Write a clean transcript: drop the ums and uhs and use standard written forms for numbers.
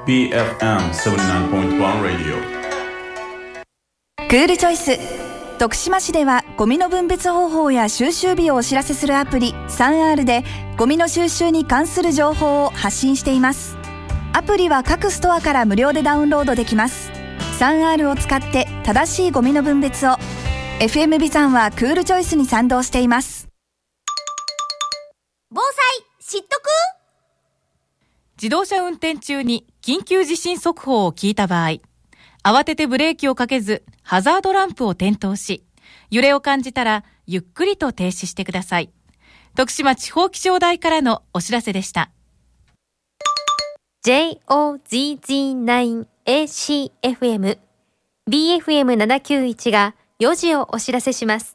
BFM 79.1 Radio。 クールチョイス。徳島市ではゴミの分別方法や収集日をお知らせするアプリ 3R でゴミの収集に関する情報を発信しています。アプリは各ストアから無料でダウンロードできます。 3R を使って正しいゴミの分別を。 FM ビザンはクールチョイスに賛同しています。 防災知っとく？ 自動車運転中に緊急地震速報を聞いた場合、慌ててブレーキをかけずハザードランプを点灯し、揺れを感じたらゆっくりと停止してください。徳島地方気象台からのお知らせでした。 JOZZ9ACFM BFM791 が4時をお知らせします。